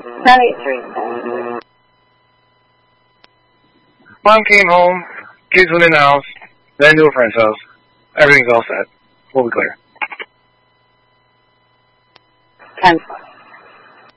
983. Mom came home, kids went in the house, then to a friend's house. Everything's all set. We'll be clear. 10.